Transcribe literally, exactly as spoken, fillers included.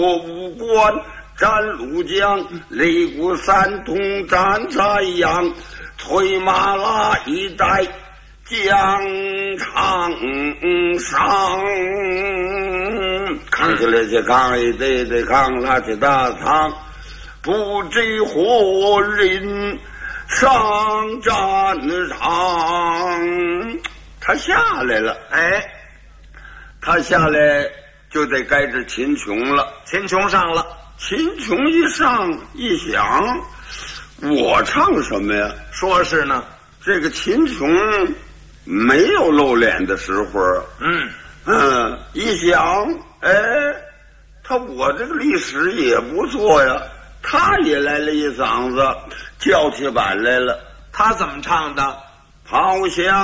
我五关斩六将，擂鼓三通战在阳，催马拉一代疆场上。扛起来去扛一对对扛拉去大仓，不知何人上战场。他下来了， 哎， 他下来就得该这秦琼了。 秦琼上了， 秦琼一上一想，我唱什么呀？ 说是呢， 这个秦琼没有露脸的时候。 嗯嗯，一想，哎，他我这个历史也不错呀。他也来了一嗓子，叫起板来了。 他怎么唱的？ 好像